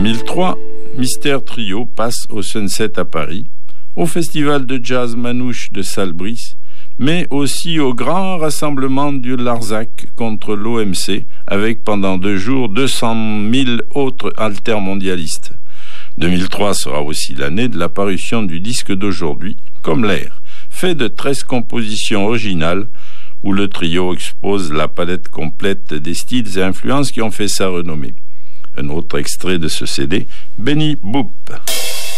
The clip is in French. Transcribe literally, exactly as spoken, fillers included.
mille trois, Mystère Trio passe au Sunset à Paris, au festival de jazz Manouche de Salbris, mais aussi au grand rassemblement du Larzac contre l'O M C, avec pendant deux jours deux cent mille autres altermondialistes. deux mille trois sera aussi l'année de la parution du disque d'aujourd'hui, Comme l'air, fait de treize compositions originales, où le trio expose la palette complète des styles et influences qui ont fait sa renommée. Un autre extrait de ce C D, Benny Boop.